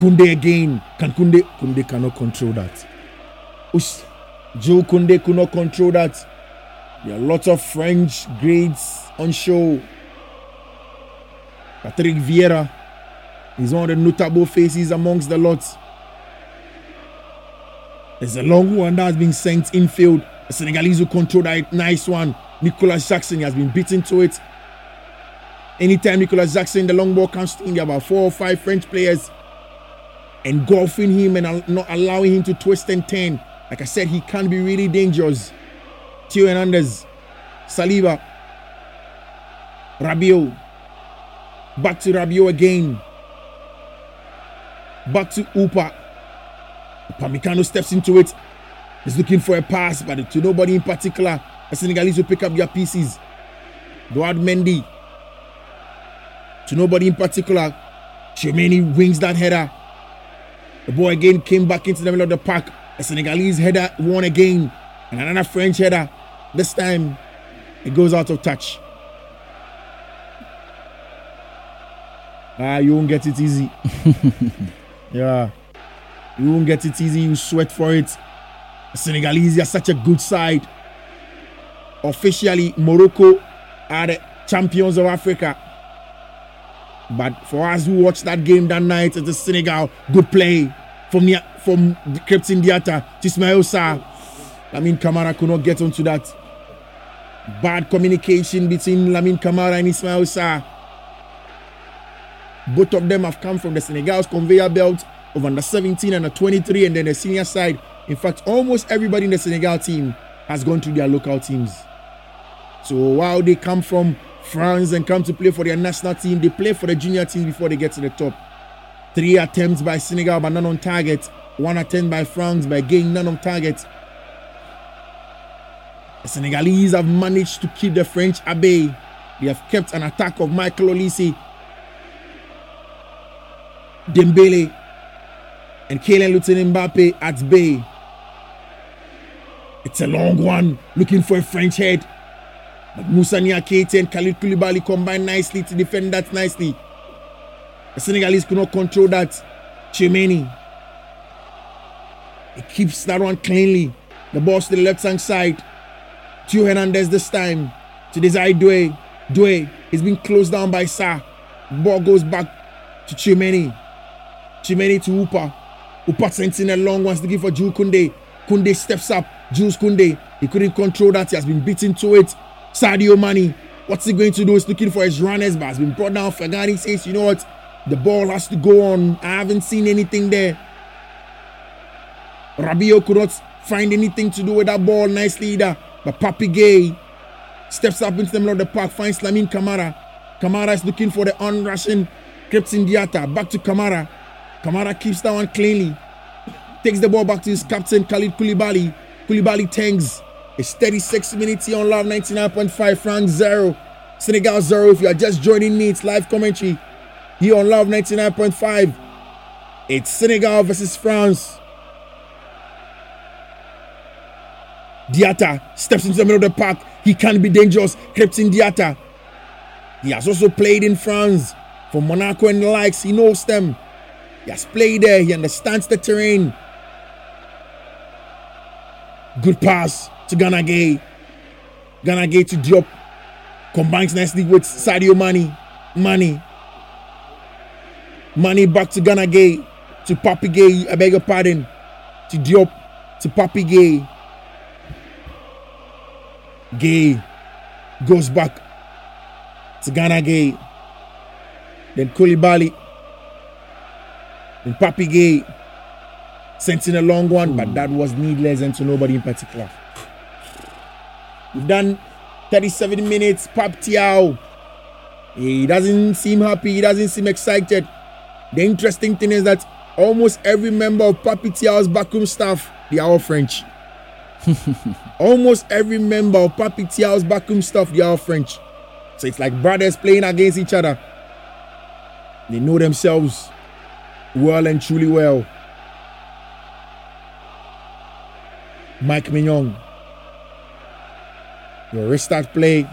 Koundé again. Koundé cannot control that. Jules Koundé could not control that. There are lots of French grades on show. Patrick Vieira is one of the notable faces amongst the lot. There's a long one that has been sent infield. The Senegalese who control that nice one. Nicolas Jackson has been beaten to it. Anytime Nicolas Jackson, the long ball comes to him, there are about 4 or 5 French players engulfing him and not allowing him to twist and turn. Like I said, he can be really dangerous. Theo Hernandez, Saliba, Rabiot. Back to Rabiot again. Back to Upa. Upamecano steps into it. He's looking for a pass, but to nobody in particular. The Senegalese will pick up their pieces. Edouard Mendy. To nobody in particular. Tchouaméni wings that header. The ball again came back into the middle of the park. The Senegalese header won again. And another French header. This time, it goes out of touch. You won't get it easy. Yeah. You won't get it easy. You sweat for it. The Senegalese are such a good side. Officially, Morocco are the champions of Africa. But for us who watched that game that night, it's the Senegal. Good play from Krépin Diatta to Ismaïla Sarr. Lamine Camara could not get onto that. Bad communication between Lamine Camara and Ismaïla Sarr. Both of them have come from the Senegal's conveyor belt of under 17 and under 23, and then the senior side. In fact, almost everybody in the Senegal team has gone to their local teams. So while they come from France and come to play for their national team, they play for the junior team before they get to the top. 3 attempts by Senegal, but none on target. 1 attempt by France, but again, none on target. The Senegalese have managed to keep the French at bay. They have kept an attack of Michael Olise, Dembele, and Kylian Mbappe at bay. It's a long one, looking for a French head. But Moussa Niakhaté and Khalid Koulibaly combine nicely to defend that nicely. The Senegalese could not control that. Tchouaméni. He keeps that one cleanly. The ball to the left-hand side. Theo Hernandez this time to Desire Doué. Doué is being closed down by Sarr. Ball goes back to Tchouaméni. Tchouaméni to Upa. Upa sends in a long one, looking for Jules Koundé. Koundé steps up. Jules Koundé. He couldn't control that. He has been beaten to it. Sadio Mane. What's he going to do? He's looking for his runners, but has been brought down. Fagani says, you know what? The ball has to go on. I haven't seen anything there. Rabiot could not find anything to do with that ball nicely either. But Papi Gueye steps up into the middle of the park, finds Lamine Camara. Camara is looking for the on-rushing Krépin Diatta. Back to Camara. Camara keeps that one cleanly. Takes the ball back to his captain, Khalid Koulibaly. Koulibaly tanks. It's 36 minutes here on Love 99.5. France 0. Senegal 0. If you are just joining me, it's live commentary here on Love 99.5. It's Senegal versus France. Diatta steps into the middle of the park. He can be dangerous. Krépin Diatta. He has also played in France for Monaco and the likes. He knows them. He has played there. He understands the terrain. Good pass to Gana Gueye. Gana Gueye to drop. Combines nicely with Sadio Mane. Mane back to Gana Gueye. To Papi Gueye. I beg your pardon. To Diop. To Papi Gueye. Gueye goes back to Gana Gueye. Then Koulibaly. Then Papi Gueye sent in a long one, but that was needless and to nobody in particular. We've done 37 minutes. Pap Thiaw. He doesn't seem happy. He doesn't seem excited. The interesting thing is that almost every member of Papi Thiaw's backroom staff, they are all French. Almost every member of Papi Thiaw's backroom staff, they are all French. So it's like brothers playing against each other. They know themselves well and truly well. Mike Mignon. Your restart play.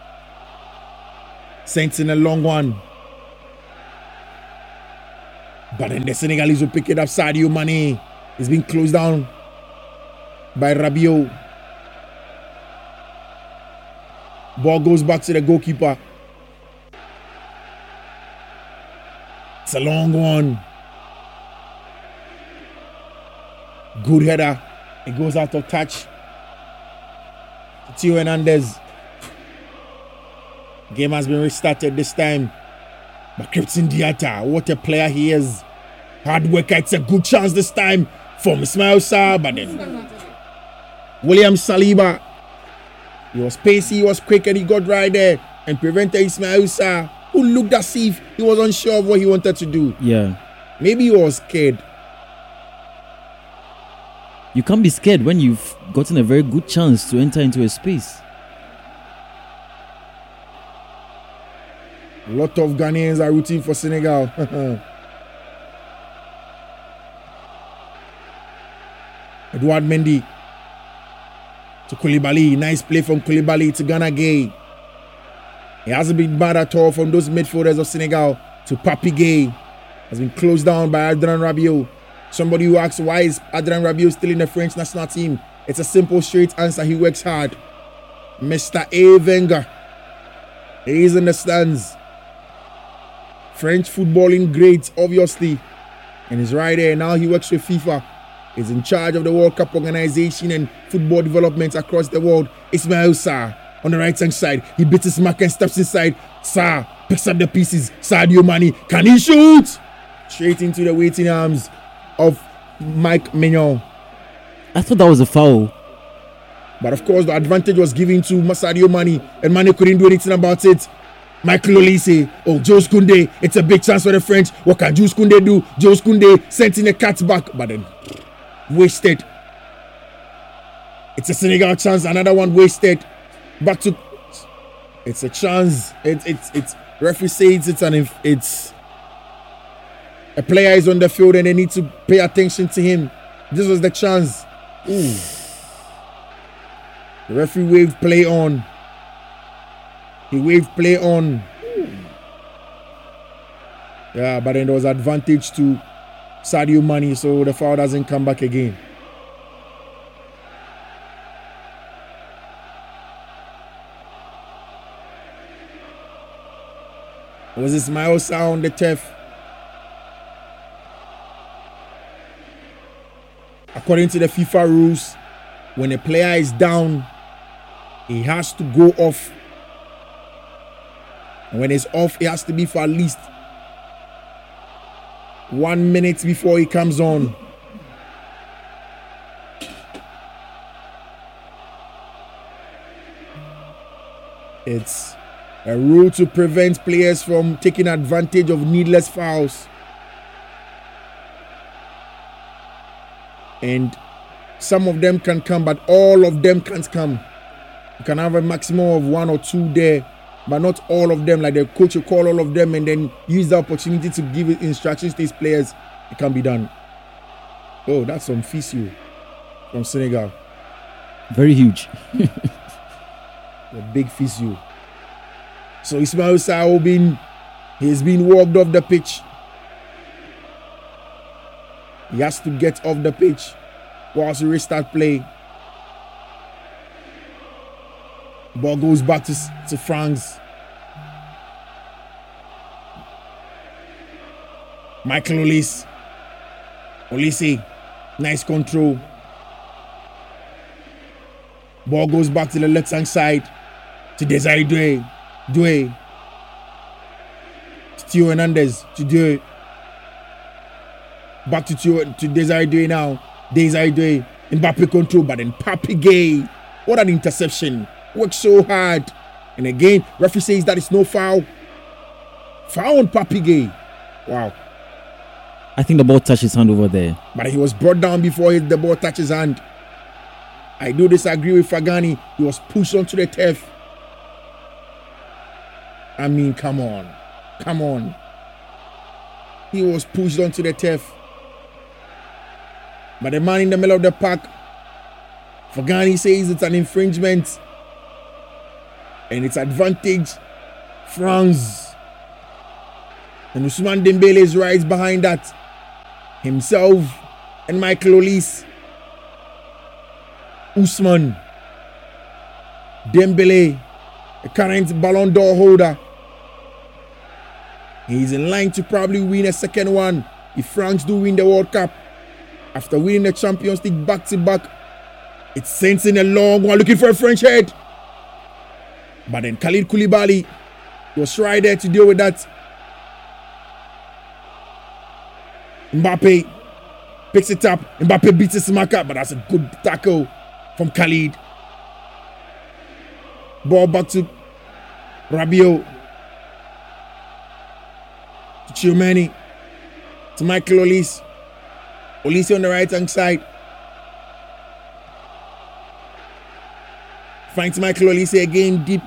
Sent in a long one. But then the Senegalese will pick it up. Sadio Mane is being closed down by Rabiot. Ball goes back to the goalkeeper. It's a long one. Good header. It goes out of touch. Theo Hernandez. Game has been restarted this time. But Kripton Diatta, what a player he is. Hard worker. It's a good chance this time from Ismail Sarr. But then William Saliba. He was pacey, he was quick, and he got right there and prevented Ismail Sarr, who looked as if he was unsure of what he wanted to do. Yeah. Maybe he was scared. You can't be scared when you've gotten a very good chance to enter into a space. A lot of Ghanaians are rooting for Senegal. Edouard Mendy to Koulibaly. Nice play from Koulibaly to Gana Gueye. He hasn't been bad at all from those midfielders of Senegal to Papi Gueye. Has been closed down by Adrien Rabiot. Somebody who asks, why is Adrien Rabiot still in the French national team? It's a simple, straight answer. He works hard. Mr. A. Wenger. He is in the stands. French footballing great, obviously. And he's right there. Now he works with FIFA. He's in charge of the World Cup organization and football development across the world. Ismail Sarr on the right-hand side. He beats his mark and steps inside. Sarr picks up the pieces. Sadio Mane. Can he shoot? Straight into the waiting arms of Mike Maignan. I thought that was a foul. But of course, the advantage was given to Sadio Mane, and Mane couldn't do anything about it. Michael Olise, Jules Koundé. It's a big chance for the French. What can Jules Koundé do? Jules Koundé sent in a cutback, but then wasted. It's a Senegal chance. Another one wasted. Back to. It's a chance. It's. Referee says it's a player is on the field and they need to pay attention to him. This was the chance. Ooh. The referee waved play on. He waved play on. Yeah, but then there was advantage to Sadio Mane, so the foul doesn't come back again. Was Ismail Sarr on the turf? According to the FIFA rules, when a player is down, he has to go off. And when it's off, it has to be for at least 1 minute before he comes on. It's a rule to prevent players from taking advantage of needless fouls. And some of them can come, but all of them can't come. You can have a maximum of 1 or 2 there, but not all of them. Like the coach will call all of them and then use the opportunity to give instructions to his players. It can be done. Oh, that's some physio from Senegal. Very huge. A big physio. So Ismail Sarr he's been walked off the pitch. He has to get off the pitch whilst we restart play. Ball goes back to France. Michael Olise. Nice control. Ball goes back to the left-hand side to Desiree Doué. Theo Hernandez to Doué. Back to Desiree Doué now. Desiree Doué. Mbappe control, but then Papi Gueye. What an interception. Worked so hard. And again, referee says that it's no foul. Foul on Papi Gueye. Wow. I think the ball touched his hand over there. But he was brought down before the ball touched his hand. I do disagree with Fagani. He was pushed onto the turf. I mean, come on. Come on. He was pushed onto the turf. But the man in the middle of the park, Fagani says it's an infringement. And it's advantage France. And Ousmane Dembele is right behind that. himself and Michael Olise, Ousmane Dembele, the current Ballon d'Or holder. He's in line to probably win a second one if France do win the World Cup. After winning the Champions League back-to-back, it's sends in a long one looking for a French head. But then Khalid Koulibaly was right there to deal with that. Mbappe picks it up. Mbappe beats his marker, but that's a good tackle from Khalid. Ball back to Rabiot. To Tchouameni. To Michael Olise. Olise on the right hand side. Finds Michael Olise again deep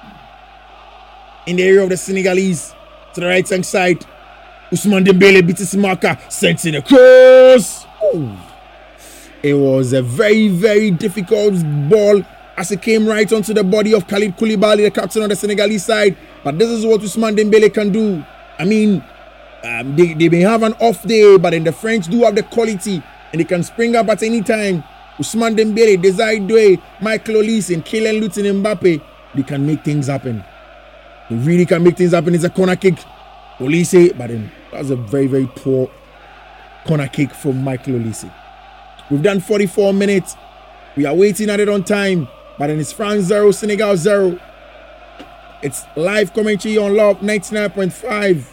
in the area of the Senegalese. To the right hand side. Ousmane Dembele beats his marker. Sends in a cross. Ooh. It was a very, very difficult ball as it came right onto the body of Khalid Koulibaly, the captain on the Senegalese side. But this is what Ousmane Dembele can do. I mean, they may have an off day, but then the French do have the quality and they can spring up at any time. Ousmane Dembele, Desire Doué, Michael Olise, and Kylian Mbappe, they can make things happen. They really can make things happen. It's a corner kick. Olise, but then that was a very, very poor corner kick from Michael Olise. We've done 44 minutes. We are waiting at it on time. But then it's France 0, Senegal 0. It's live commentary on Love 99.5.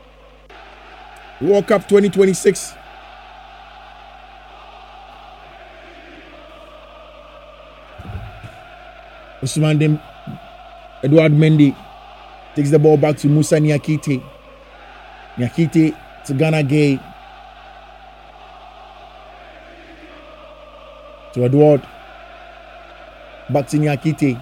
World Cup 2026. Edouard Mendy takes the ball back to Moussa Niakite. Niakite to Gana Gueye. To Edouard. Back to Niakite.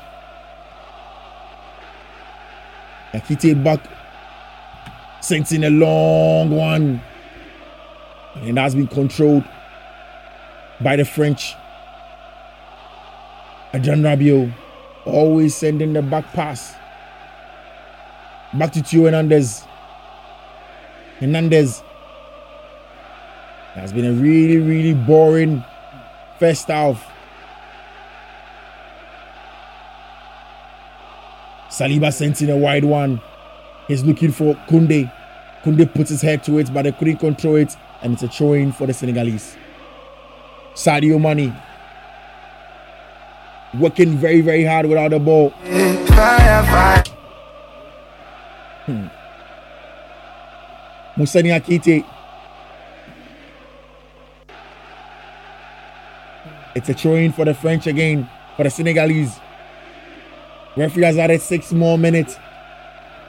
Niakite back. Sends in a long one. And that's been controlled by the French. Adrien Rabiot always sending the back pass. Back to Theo Hernandez. Hernandez. It has been a really, really boring first half. Saliba sends in a wide one. He's looking for Koundé. Koundé puts his head to it, but they couldn't control it. And it's a throw-in for the Senegalese. Sadio Mane. Working very, very hard without the ball. Moussa Niakite. It's a throw-in for the French again, for the Senegalese. Referee has added 6 more minutes.